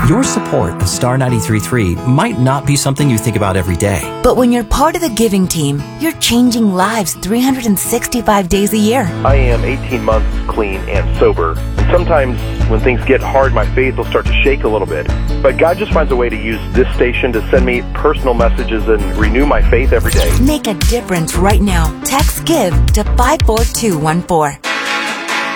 Your support of Star 93.3 might not be something you think about every day. But when you're part of the giving team, you're changing lives 365 days a year. I am 18 months clean and sober. And sometimes when things get hard, my faith will start to shake a little bit. But God just finds a way to use this station to send me personal messages and renew my faith every day. Make a difference right now. Text GIVE to 54214.